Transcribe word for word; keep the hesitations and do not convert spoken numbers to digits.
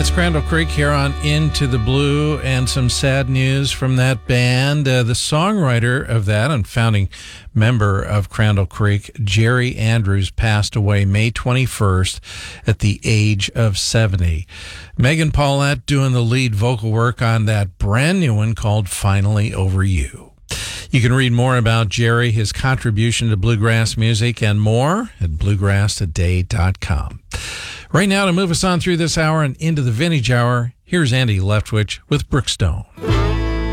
It's Crandall Creek here on Into the Blue, and some sad news from that band. Uh, the songwriter of that and founding member of Crandall Creek, Jerry Andrews, passed away May twenty-first at the age of seventy. Megan Paulette doing the lead vocal work on that brand new one called Finally Over You. You can read more about Jerry, his contribution to bluegrass music, and more at bluegrass today dot com. Right now, to move us on through this hour and into the vintage hour, here's Andy Leftwich with Brookstone.